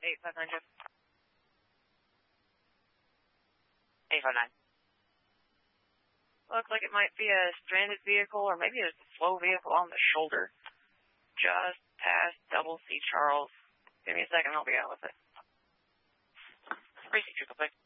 8500. 859. Looks like it might be a stranded vehicle or maybe a slow vehicle on the shoulder. Just past Double C Charles. Give me a second, I'll be out with it. 3C, quick.